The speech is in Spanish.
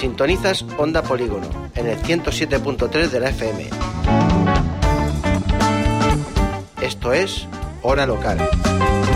Sintonizas Onda Polígono en el 107.3 de la FM. Esto es Hora Local.